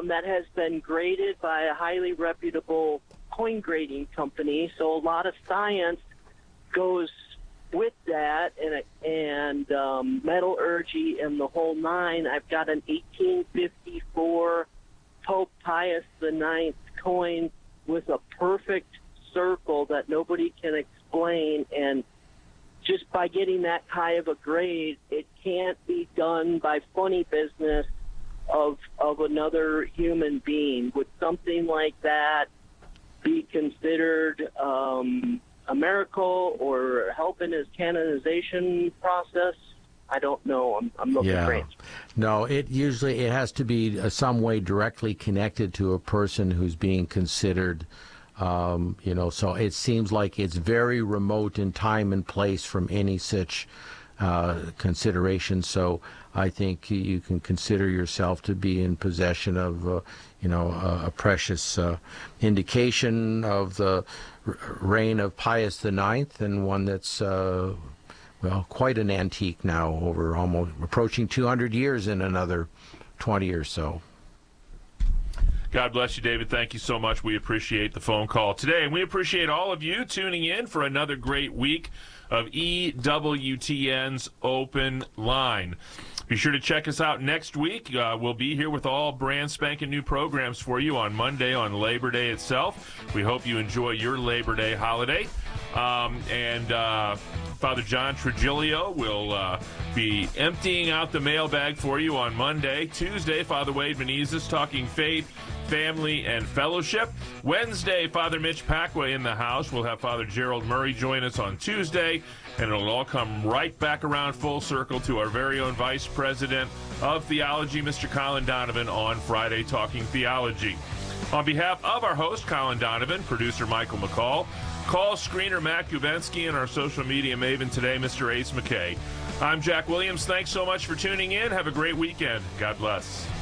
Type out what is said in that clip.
that has been graded by a highly reputable coin grading company. So a lot of science goes with that, and metallurgy and the whole nine. I've got an 1854 Pope Pius IX coin with a perfect circle that nobody can explain, and just by getting that high of a grade, it can't be done by funny business of another human being. Would something like that be considered a miracle or help in his canonization process? I don't know. I'm looking for answers. No, it has to be some way directly connected to a person who's being considered. So it seems like it's very remote in time and place from any such consideration. So I think you can consider yourself to be in possession of, a precious indication of the reign of Pius IX, and one that's, quite an antique now, over almost approaching 200 years in another 20 or so. God bless you, David. Thank you so much. We appreciate the phone call today, and we appreciate all of you tuning in for another great week of EWTN's Open Line. Be sure to check us out next week. We'll be here with all brand spanking new programs for you on Monday, on Labor Day itself. We hope you enjoy your Labor Day holiday. Father John Trigilio will be emptying out the mailbag for you on Monday. Tuesday, Father Wade Menezes talking faith, family, and fellowship. Wednesday, Father Mitch Packway in the house. We'll have Father Gerald Murray join us on Tuesday, and it'll all come right back around full circle to our very own Vice President of Theology, Mr. Colin Donovan, on Friday talking theology. On behalf of our host, Colin Donovan, producer Michael McCall, call screener Matt Gubensky, and our social media maven today, Mr. Ace McKay. I'm Jack Williams. Thanks so much for tuning in. Have a great weekend. God bless.